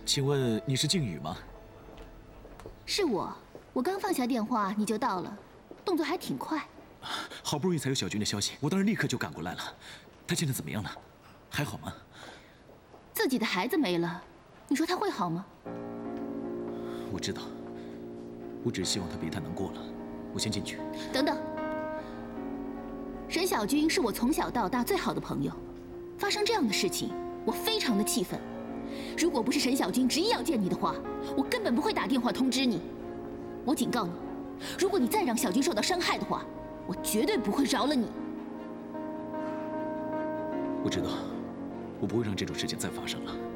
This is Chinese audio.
请问你是靖宇吗？ 是我，我刚放下电话你就到了，动作还挺快。 好不容易才有小军的消息，我当然立刻就赶过来了。他现在怎么样了？还好吗？ 自己的孩子没了，你说他会好吗？ 我知道，我只是希望他别太难过了。我先进去。 等等，沈小军是我从小到大最好的朋友，发生这样的事情，我非常的气愤。如果不是沈小军执意要见你的话，我根本不会打电话通知你。我警告你，如果你再让小军受到伤害的话，我绝对不会饶了你。 我知道，我不会让这种事情再发生了。